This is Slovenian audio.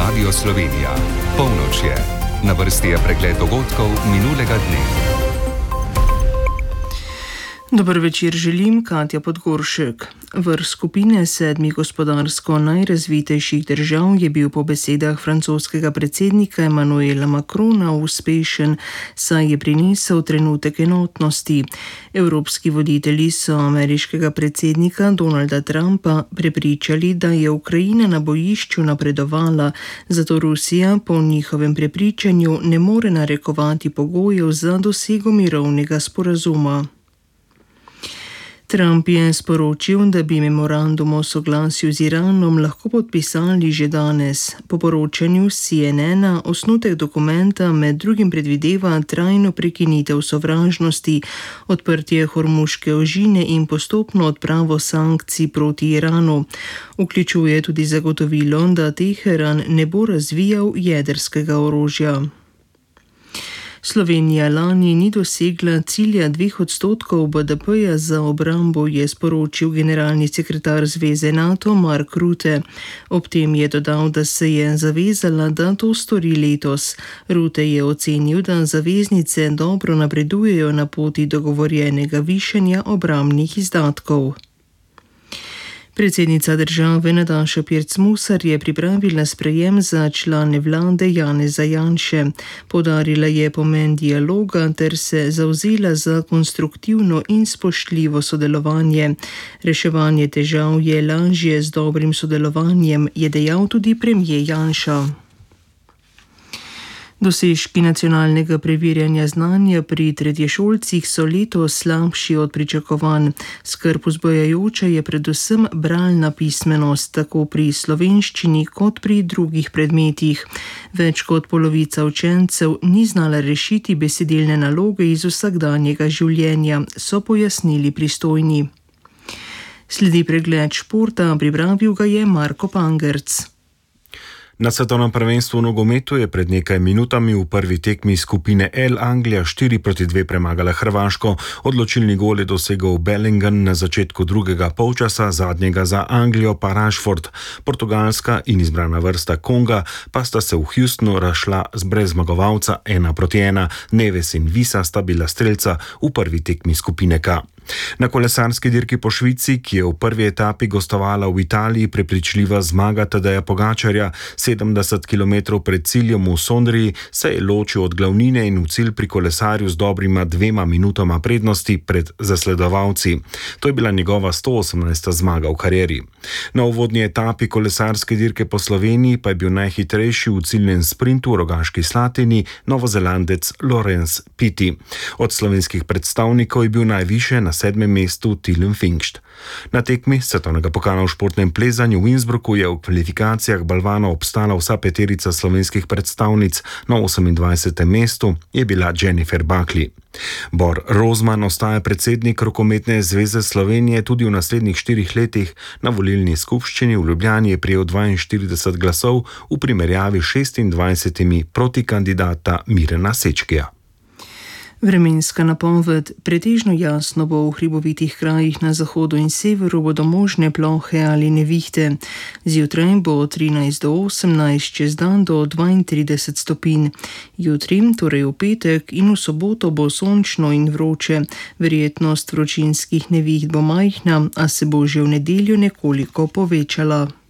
Radio Slovenija. Polnoč je. Na vrsti je pregled dogodkov minulega dne. Dober večer želim, Katja Podgoršek. Vrh skupine 7 gospodarsko najrazvitejših držav je bil po besedah francoskega predsednika Emmanuela Macrona uspešen, saj je prinesel trenutek enotnosti. Evropski voditelji so ameriškega predsednika Donalda Trumpa prepričali, da je Ukrajina na bojišču napredovala, zato Rusija po njihovem prepričanju ne more narekovati pogojev za dosego mirovnega sporazuma. Trump je sporočil, da bi memorandum o soglasju z Iranom lahko podpisali že danes. Po poročanju CNN osnutek dokumenta med drugim predvideva trajno prekinitev sovražnosti, odprtje Hormuške ožine in postopno odpravo sankcij proti Iranu. Vključuje tudi zagotovilo, da Teheran ne bo razvijal jedrskega orožja. Slovenija lani ni dosegla cilja 2% BDP-ja za obrambo, je sporočil generalni sekretar Zveze NATO Mark Rutte. Ob tem je dodal, da se je zavezala, da to stori letos. Rutte je ocenil, da zaveznice dobro napredujejo na poti dogovorjenega višanja obrambnih izdatkov. Predsednica države Nataša Pirc Musar je pripravila sprejem za člane vlade Janeza Janše. Poudarila je pomen dialoga ter se zavzela za konstruktivno in spoštljivo sodelovanje. Reševanje težav je lažje z dobrim sodelovanjem, je dejal tudi premier Janša. Dosežki nacionalnega preverjanja znanja pri tretješolcih so letos slabši od pričakovanj. Skrb vzbujajoča je predvsem bralna pismenost, tako pri slovenščini kot pri drugih predmetih. Več kot polovica učencev ni znala rešiti besedilne naloge iz vsakdanjega življenja, so pojasnili pristojni. Sledi pregled športa, pripravil ga je Marko Pangerc. Na svetovnem prvenstvu v nogometu je pred nekaj minutami v prvi tekmi skupine L Anglija 4-2 premagala Hrvaško. Odločilni gol je dosegel Bellingham na začetku drugega polčasa, zadnjega za Anglijo pa Rashford. Portugalska in izbrana vrsta Konga pa sta se v Houstonu razšla brez zmagovalca 1-1. Neves in Visa sta bila strelca v prvi tekmi skupine K. Na kolesarski dirki po Švici, ki je v prvi etapi gostovala v Italiji, prepričljiva zmaga Tadeja Pogačarja. 70 km pred ciljem v Sondriji se je ločil od glavnine in v cilj pri kolesarju z dobrima 2 minutama prednosti pred zasledovalci. To je bila njegova 118. zmaga v karieri. Na uvodni etapi kolesarske dirke po Sloveniji pa je bil najhitrejši v ciljnem sprintu v Rogaški Slatini Novozelandec Lorenz Pitti. Od slovenskih predstavnikov je bil najviše na 7. mestu Tilem Finkst. Na tekmi svetovnega pokala v športnem plezanju v Innsbrucku je v kvalifikacijah balvana obstala vsa peterica slovenskih predstavnic. Na 28. mestu je bila Jennifer Buckley. Bor Rozman ostaja predsednik Rokometne zveze Slovenije tudi v naslednjih 4 letih. Na volilni skupščini v Ljubljani je prejel 42 glasov v primerjavi s 26 proti kandidata Mirena Sečkija. Vremenska napoved. Pretežno jasno bo v hribovitih krajih na zahodu in severu, bodo možne plohe ali nevihte. Zjutraj bo 13 do 18, čez dan do 32 stopinj. Jutri, torej v petek in v soboto bo sončno in vroče. Verjetnost vročinskih neviht bo majhna, a se bo že v nedeljo nekoliko povečala.